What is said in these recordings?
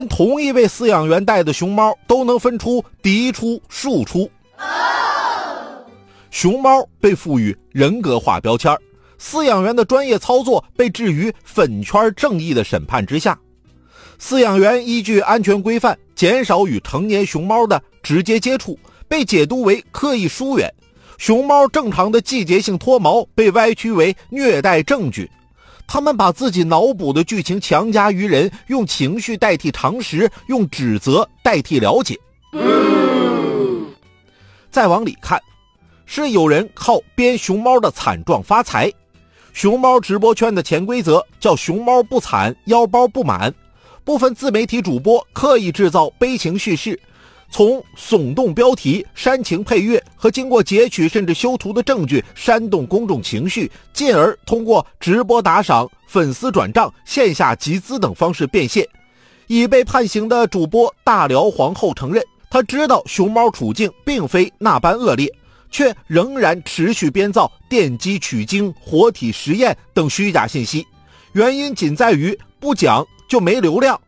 同一位饲养员带的熊猫都能分出嫡出、庶出。熊猫被赋予人格化标签，饲养员的专业操作被置于粉圈正义的审判之下。饲养员依据安全规范减少与成年熊猫的直接接触，被解读为刻意疏远。熊猫正常的季节性脱毛被歪曲为虐待证据。他们把自己脑补的剧情强加于人，用情绪代替常识，用指责代替了解。再往里看，是有人靠编熊猫的惨状发财。熊猫直播圈的潜规则叫熊猫不惨，腰包不满。部分自媒体主播刻意制造悲情叙事，从耸动标题、煽情配乐和经过截取甚至修图的证据煽动公众情绪，进而通过直播打赏、粉丝转账、线下集资等方式变现。已被判刑的主播大辽皇后承认，她知道熊猫处境并非那般恶劣，却仍然持续编造电击取经、活体实验等虚假信息，原因仅在于不讲就没流量。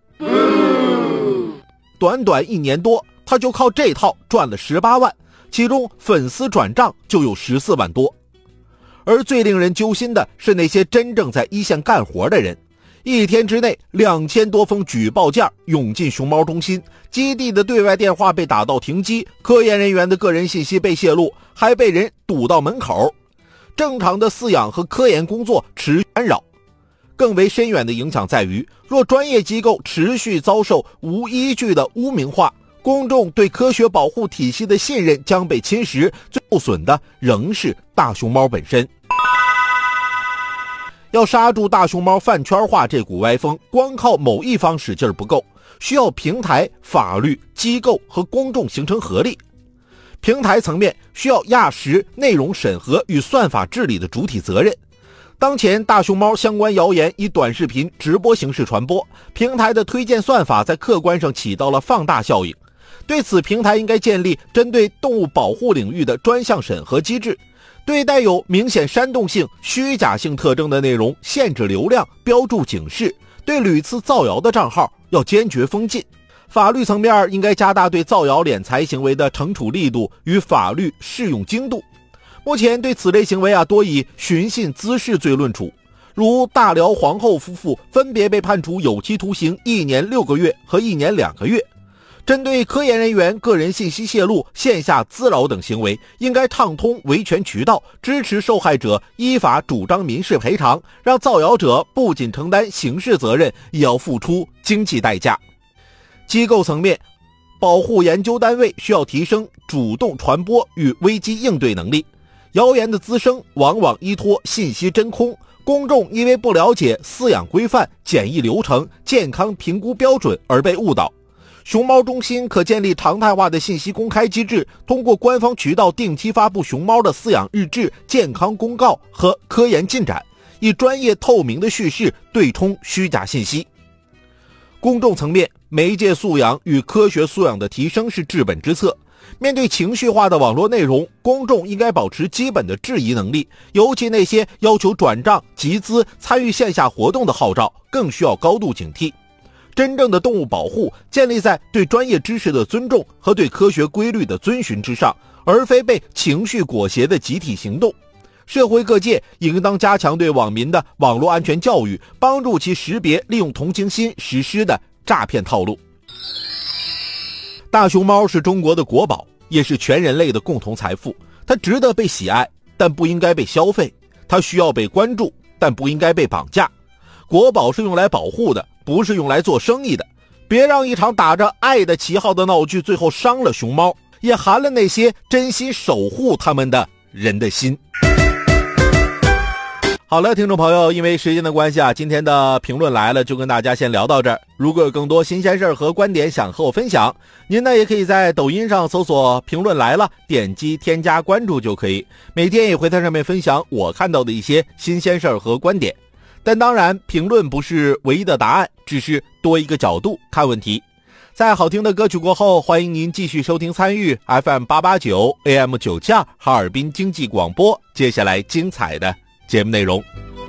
短短1年多，他就靠这套赚了18万，其中粉丝转账就有14万多。而最令人揪心的是那些真正在一线干活的人，一天之内2000多封举报件涌进熊猫中心，基地的对外电话被打到停机，科研人员的个人信息被泄露，还被人堵到门口。正常的饲养和科研工作持续干扰。更为深远的影响在于，若专业机构持续遭受无依据的污名化，公众对科学保护体系的信任将被侵蚀，最受损的仍是大熊猫本身。要刹住大熊猫饭圈化这股歪风，光靠某一方使劲不够，需要平台、法律、机构和公众形成合力。平台层面需要压实内容审核与算法治理的主体责任。当前大熊猫相关谣言以短视频直播形式传播，平台的推荐算法在客观上起到了放大效应。对此，平台应该建立针对动物保护领域的专项审核机制，对带有明显煽动性、虚假性特征的内容限制流量，标注警示，对屡次造谣的账号要坚决封禁。法律层面应该加大对造谣敛财行为的惩处力度与法律适用精度。目前对此类行为多以寻衅滋事罪论处，如大辽皇后夫妇分别被判处有期徒刑1年6个月和1年2个月。针对科研人员个人信息泄露、线下滋扰等行为，应该畅通维权渠道，支持受害者依法主张民事赔偿，让造谣者不仅承担刑事责任，也要付出经济代价。机构层面，保护研究单位需要提升主动传播与危机应对能力。谣言的滋生往往依托信息真空，公众因为不了解饲养规范、检疫流程、健康评估标准而被误导。熊猫中心可建立常态化的信息公开机制，通过官方渠道定期发布熊猫的饲养日志、健康公告和科研进展，以专业透明的叙事对冲虚假信息。公众层面，媒介素养与科学素养的提升是治本之策。面对情绪化的网络内容，公众应该保持基本的质疑能力，尤其那些要求转账、集资、参与线下活动的号召，更需要高度警惕。真正的动物保护建立在对专业知识的尊重和对科学规律的遵循之上，而非被情绪裹挟的集体行动。社会各界应当加强对网民的网络安全教育，帮助其识别利用同情心实施的诈骗套路。大熊猫是中国的国宝，也是全人类的共同财富。它值得被喜爱，但不应该被消费；它需要被关注，但不应该被绑架。国宝是用来保护的，不是用来做生意的。别让一场打着爱的旗号的闹剧最后伤了熊猫，也寒了那些真心守护他们的人的心。好了，听众朋友，因为时间的关系今天的评论来了就跟大家先聊到这儿。如果有更多新鲜事儿和观点想和我分享，您呢也可以在抖音上搜索评论来了，点击添加关注就可以。每天也会在上面分享我看到的一些新鲜事儿和观点。但当然，评论不是唯一的答案，只是多一个角度看问题。在好听的歌曲过后，欢迎您继续收听参与 FM889 AM92 哈尔滨经济广播接下来精彩的节目内容。